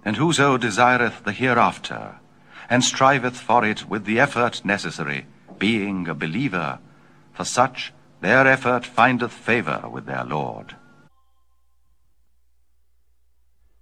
And whoso desireth the hereafter, and striveth for it with the effort necessary, being a believer, for such their effort findeth favor with their Lord.